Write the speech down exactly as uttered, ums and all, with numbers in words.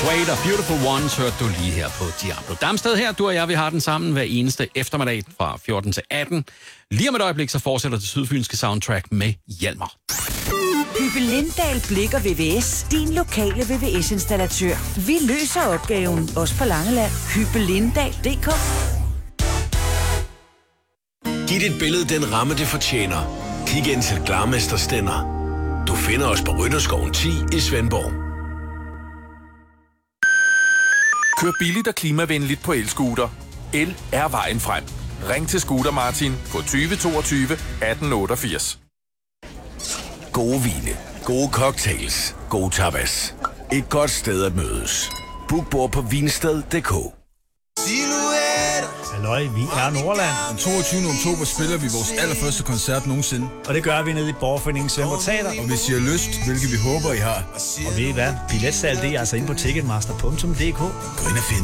Suede og Beautiful Ones hørte du lige her på Diablo. Damsted her, du og jeg, vi har den sammen hver eneste eftermiddag fra fjorten til atten. Lige om et øjeblik, så fortsætter det sydfynske soundtrack med Hjalmar. Hyppe Lindahl Blikker V V S, din lokale V V S-installatør. Vi løser opgaven, også på Langeland. Hyppe Lindahl punktum d k. Giv dit billede den ramme, det fortjener. Kig ind til Glarmester Stender. Du finder os på Rytterskoven ti i Svendborg. Kør billigt og klimavenligt på elscooter. El er vejen frem. Ring til Scooter Martin på tyve toogtyve atten otteogfirs. Gode vine, gode cocktails, gode tapas. Et godt sted at mødes. Book bord på vinsted punktum d k. Halløj, vi er Nordland. Den toogtyvende oktober spiller vi vores allerførste koncert nogensinde. Og det gør vi nede i Borgerforeningen Svendborg Teater. Og hvis I har lyst, hvilket vi håber, I har. Og ved I hvad? Billetsalg, det er altså inde på ticketmaster punktum d k. Gå ind og find